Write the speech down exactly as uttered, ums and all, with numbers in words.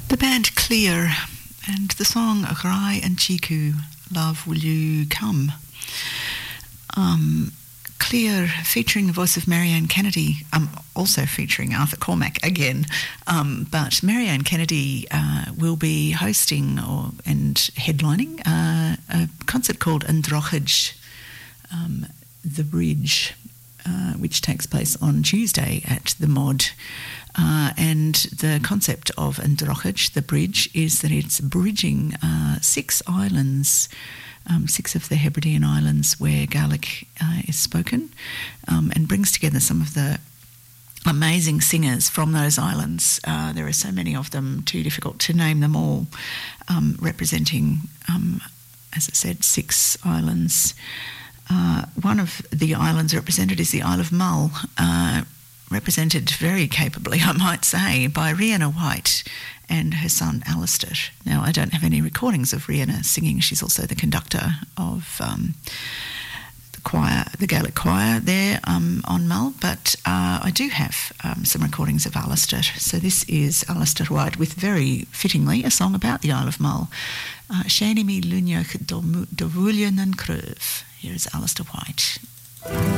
The band Clear and the song Rai and Chiku, Love Will You Come. Um, Clear featuring the voice of Marianne Kennedy, um, also featuring Arthur Cormack again, um, but Marianne Kennedy uh, will be hosting or and headlining uh, a concert called Androchage, um, The Bridge, uh, which takes place on Tuesday at the Mod. Uh, and the concept of Androchage, the bridge, is that it's bridging uh, six islands, um, six of the Hebridean islands where Gaelic uh, is spoken, um, and brings together some of the amazing singers from those islands. Uh, there are so many of them, too difficult to name them all, um, representing, um, as I said, six islands. Uh, one of the islands represented is the Isle of Mull, uh, represented very capably, I might say, by Rhianna White and her son Alistair. Now, I don't have any recordings of Rhianna singing. She's also the conductor of um, the choir, the Gaelic choir there um, on Mull, but uh, I do have um, some recordings of Alistair. So this is Alistair White with, very fittingly, a song about the Isle of Mull. Uh, Shani mi luniach do vulian an cruv. Here is Alistair White.